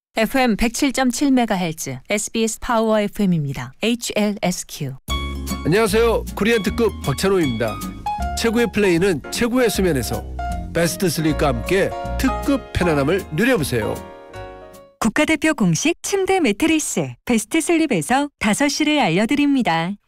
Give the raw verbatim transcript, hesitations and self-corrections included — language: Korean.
에프엠 백칠 점 칠 메가헤르츠 에스비에스 파워 에프엠입니다. 에이치엘에스큐. 안녕하세요. 코리안 특급 박찬호입니다. 최고의 플레이는 최고의 수면에서 베스트 슬립과 함께 특급 편안함을 누려보세요. 국가대표 공식 침대 매트리스 베스트 슬립에서 다섯 시를 알려드립니다.